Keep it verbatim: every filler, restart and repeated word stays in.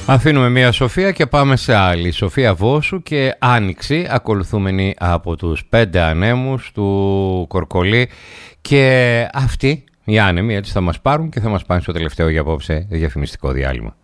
Αφήνουμε μία Σοφία και πάμε σε άλλη. Σοφία Βόσου και Άνοιξη, ακολουθούμενη από τους πέντε ανέμους του Κορκολί. Και αυτοί οι άνεμοι έτσι θα μας πάρουν και θα μας πάνε στο τελευταίο για απόψε διαφημιστικό διάλειμμα.